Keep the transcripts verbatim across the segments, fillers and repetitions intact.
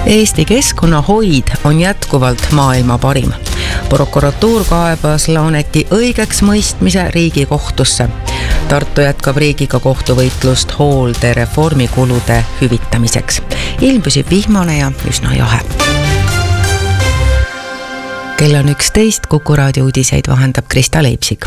Eesti keskkonnahoid on jätkuvalt maailma parim. Prokuratuur kaebas Laaneti õigeks mõistmise Riigikohtusse. Tartu jätkab riigiga kohtuvõitlust hooldereformi kulude hüvitamiseks. Ilm püsib vihmane ja üsna jahe. Kell on üksteist, Kuku raadio uudiseid vahendab Krista Leipsik.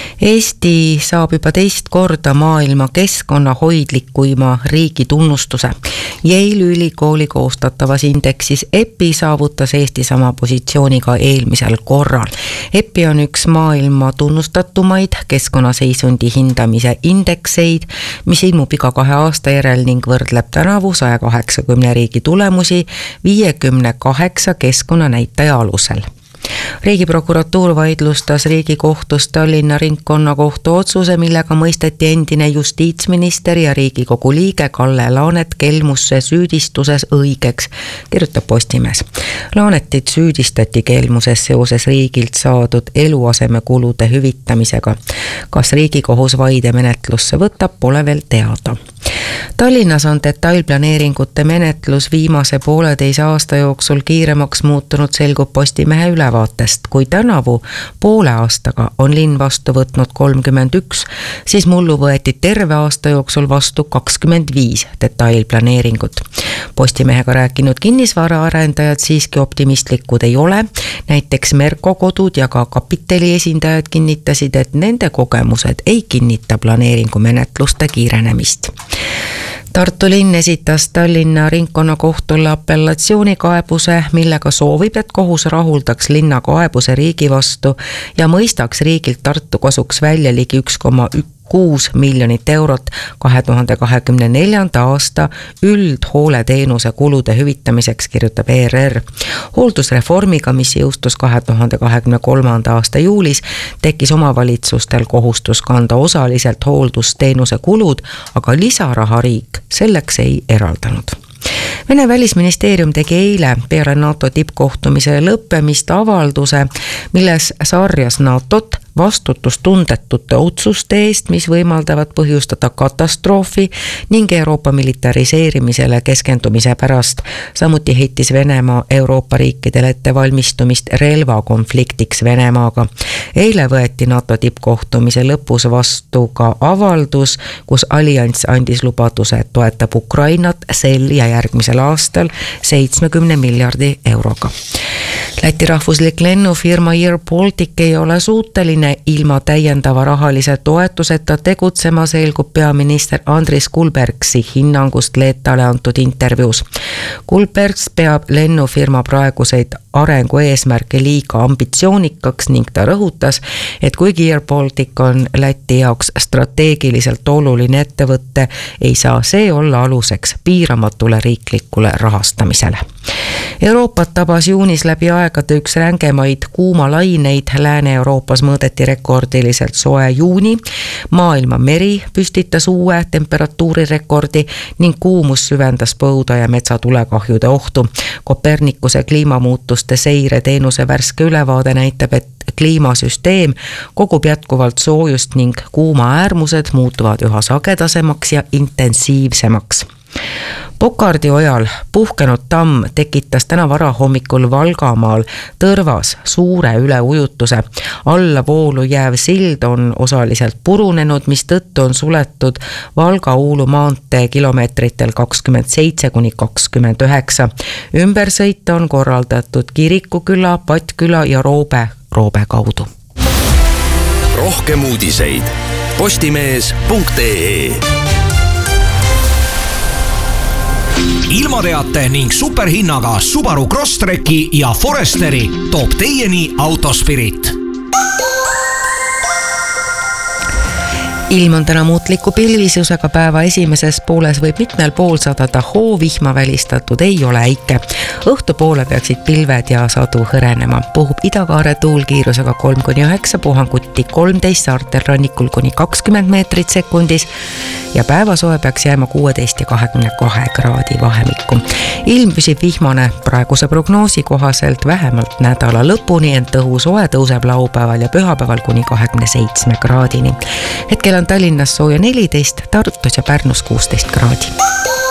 Eesti saab juba teist korda maailma keskkonnahoidlikuima riigi tunnustuse. Yale ülikooli koostatavas indeksis E P I saavutas Eesti sama positsiooniga eelmisel korral. E P I on üks maailma tunnustatumaid keskkonnaseisundi hindamise indekseid, mis ilmub iga kahe aasta järel ning võrdleb tänavu saja kaheksakümne riigi tulemusi viiekümne kaheksa keskkonnanäitaja alusel. Riigiprokuratuur vaidlustas Riigikohtus Tallinna ringkonnakohtu otsuse, millega mõisteti endine justiitsminister ja Riigikogu liige Kalle Laanet kelmusse süüdistuses õigeks, kirjutab Postimees. Laanetit süüdistati kelmuses seoses riigilt saadud eluasemekulude hüvitamisega. Kas Riigikohus vaidemenetlusse võtab, pole veel teada. Tallinnas on detailplaneeringute menetlus viimase pooleteise aasta jooksul kiiremaks muutunud, selgub Postimehe ülevaatest. Kui tänavu poole aastaga on linn vastu võtnud kolmkümmend üks, siis mullu võeti terve aasta jooksul vastu kakskümmend viis detailplaneeringut. Postimehega rääkinud kinnisvaraarendajad siiski optimistlikud ei ole. Näiteks Merko kodud ja ka Kapitali esindajad kinnitasid, et nende kogemused ei kinnita planeeringumenetluste kiirenemist. Tartu linn esitas Tallinna ringkonnakohtule apellatsioonikaebuse, millega soovib, et kohus rahuldaks linna kaebuse riigi vastu ja mõistaks riigilt Tartu kasuks välja ligi üks koma kuus miljonit eurot kahe tuhande kahekümne neljanda aasta üldhooleteenuse kulude hüvitamiseks, kirjutab E R R. Hooldusreformiga, mis jõustus kahe tuhande kahekümne kolmanda aasta juulis, tekkis omavalitsustel kohustus kanda osaliselt hooldusteenuse kulud, aga lisaraha riik selleks ei eraldanud. Vene välisministeerium tegi eile peale NATO tippkohtumise lõppemist avalduse, milles sarjas NATOt vastutustundetute otsuste eest, mis võimaldavad põhjustada katastroofi ning Euroopa militariseerimisele keskendumise pärast. Samuti heitis Venemaa Euroopa riikidele ette valmistumist relvakonfliktiks Venemaaga. Eile võeti NATO tippkohtumise lõpus vastu ka avaldus, kus allianss andis lubaduse, et toetab Ukrainat sel ja järgmisel aastal seitsmekümne miljardi euroga. Läti rahvuslik lennufirma Air Baltic ei ole suuteline ilma täiendava rahalise toetuseta tegutsema, selgub peaminister Andris Kulbergsi hinnangust Leetale antud intervjuus. Kulbergs peab lennufirma praeguseid arengu eesmärke liiga ambitsioonikaks ning ta rõhutas, et kuigi Air Baltic on Läti jaoks strateegiliselt oluline ettevõtte, ei saa see olla aluseks piiramatule riiklikule rahastamisele. Euroopat tabas juunis läbi aegade üks rängemaid kuumalaineid. Lääne-Euroopas mõõdeti rekordiliselt soe juuni. Maailma meri püstitas uue temperatuurirekordi ning kuumus süvendas põuda ja metsatulekahjude ohtu. Kopernikuse kliimamuutuste seire teenuse värske ülevaade näitab, et kliimasüsteem kogub jätkuvalt soojust ning kuuma äärmused muutuvad üha sagedasemaks ja intensiivsemaks. Pokardi ojal puhkenud tamm tekitas täna varahommikul Valgamaal Tõrvas suure üleujutuse. Allavoolu jääv sild on osaliselt purunenud, mis tõttu on suletud Valga-Uulu maantee kilomeetritel kakskümmend seitse kuni kakskümmend üheksa. Ümbersõite on korraldatud Kirikuküla, Patküla ja Roobe, Roobe kaudu. Rohkem uudiseid postimees punkt ee. Ilmateate ning superhinnaga Subaru Crosstreki ja Foresteri toob teieni Autospirit. Ilm on täna muutliku pilvisusega, päeva esimeses pooles võib mitmel pool sadada hoovihma, välistatud ei ole äike. Õhtupoole peaksid pilved ja sadu hõrenema. Puhub idakaare tuul kiirusega kolm kuni üheksa, puhanguti kolmteist, saartel rannikul kuni kakskümmend meetrit sekundis ja päevasoe peaks jääma kuueteist ja kahekümne kahe kraadi vahemikku. Ilm püsib vihmane praeguse prognoosi kohaselt vähemalt nädala lõpuni, ent õhusoe tõuseb laupäeval ja pühapäeval kuni kahekümne seitsme kraadini. Hetkel on Tallinnas sooja neliteist, Tartus ja Pärnus kuusteist kraadi.